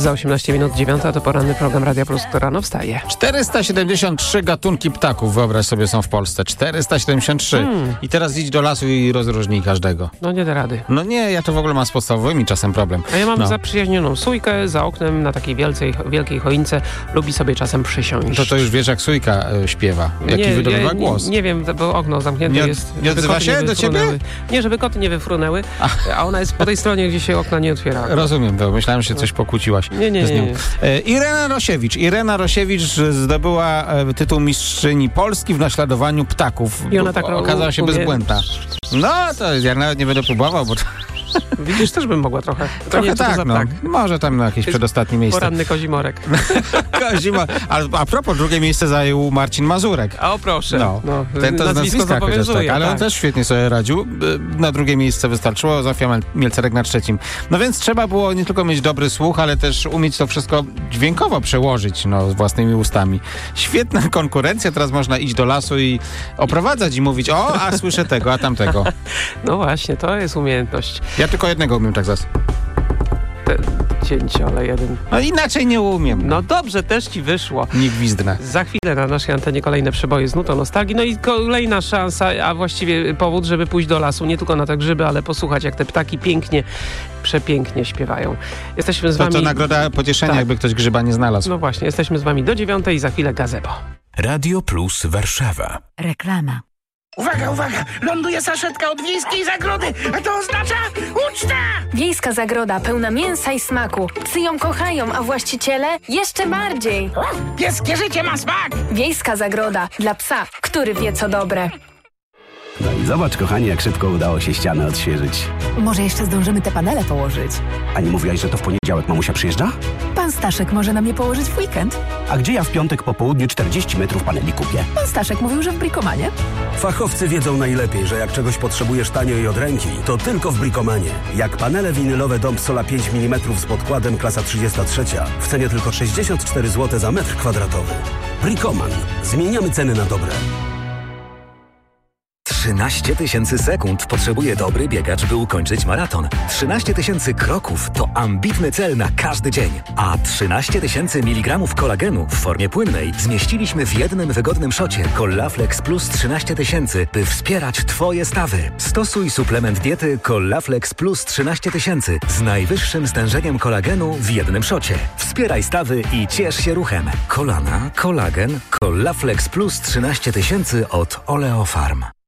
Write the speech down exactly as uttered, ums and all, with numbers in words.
Za osiemnaście minut dziewiąta to poranny program Radia Plus, kto rano wstaje. czterysta siedemdziesiąt trzy gatunki ptaków, wyobraź sobie, są w Polsce. czterysta siedemdziesiąt trzy. Hmm. I teraz idź do lasu i rozróżnij każdego. No nie da rady. No nie, ja to w ogóle mam z podstawowymi czasem problem. A ja mam no. zaprzyjaźnioną sójkę za oknem na takiej wielcej, wielkiej choince. Lubi sobie czasem przysiąść. To to już wiesz, jak sójka y, śpiewa. Jaki nie, wydobywa nie, głos. Nie, nie wiem, bo okno zamknięte nie, jest. Nie odzywa się do ciebie? Nie, żeby koty nie wyfrunęły, Ach. a ona jest po tej stronie, gdzie się okna nie otwiera. Rozumiem to, myślałem, że się coś pokłóciłaś. Nie, nie, z nią. nie. E, Irena Rosiewicz. Irena Rosiewicz zdobyła e, tytuł mistrzyni Polski w naśladowaniu ptaków. I ona tak okazała się umie... bezbłędna. No, to ja nawet nie będę próbował, bo to... Widzisz, też bym mogła trochę. To trochę nie, tak, to no. Może tam na jakieś przedostatnie miejsce. Poranny kozimorek. Kozima. A, a propos, drugie miejsce zajął Marcin Mazurek. A o proszę. No. No, Ten to z nazwiska chociaż tak, ale tak. on też świetnie sobie radził. Na drugie miejsce wystarczyło, Zofia Mielcerek na trzecim. No więc trzeba było nie tylko mieć dobry słuch, ale też umieć to wszystko dźwiękowo przełożyć, no, własnymi ustami. Świetna konkurencja, teraz można iść do lasu i oprowadzać i mówić, o, a słyszę tego, a tamtego. No właśnie, to jest umiejętność. Ja tylko jednego umiem tak zas. Te cięcie, ale jeden. No inaczej nie umiem. No dobrze, też ci wyszło. Nie gwizdnę. Za chwilę na naszej antenie kolejne przeboje z nutą nostalgii. No i kolejna szansa, a właściwie powód, żeby pójść do lasu. Nie tylko na te grzyby, ale posłuchać, jak te ptaki pięknie, przepięknie śpiewają. Jesteśmy z to, wami... To nagroda pocieszenia, tak. Jakby ktoś grzyba nie znalazł. No właśnie, jesteśmy z wami do dziewiątej i za chwilę gazebo. Radio Plus Warszawa. Reklama. Uwaga, uwaga! Ląduje saszetka od wiejskiej zagrody, a to oznacza uczta! Wiejska zagroda pełna mięsa i smaku. Psy ją kochają, a właściciele jeszcze bardziej. Pieskie życie ma smak! Wiejska zagroda dla psa, który wie co dobre. No i zobacz, kochanie, jak szybko udało się ścianę odświeżyć. Może jeszcze zdążymy te panele położyć. A nie mówiłaś, że to w poniedziałek mamusia przyjeżdża? Pan Staszek może nam je położyć w weekend. A gdzie ja w piątek po południu czterdzieści metrów paneli kupię? Pan Staszek mówił, że w Brikomanie. Fachowcy wiedzą najlepiej, że jak czegoś potrzebujesz tanio i od ręki, to tylko w Brikomanie. Jak panele winylowe Dom Sola pięć milimetrów z podkładem klasa trzydzieści trzy w cenie tylko sześćdziesiąt cztery złote za metr kwadratowy. Brikoman. Zmieniamy ceny na dobre. trzynaście tysięcy sekund potrzebuje dobry biegacz, by ukończyć maraton. trzynaście tysięcy kroków to ambitny cel na każdy dzień. A trzynaście tysięcy miligramów kolagenu w formie płynnej zmieściliśmy w jednym wygodnym szocie Collaflex Plus trzynaście tysięcy, by wspierać Twoje stawy. Stosuj suplement diety Collaflex Plus trzynaście tysięcy z najwyższym stężeniem kolagenu w jednym szocie. Wspieraj stawy i ciesz się ruchem. Kolana, kolagen, Collaflex Plus trzynaście tysięcy od Oleofarm.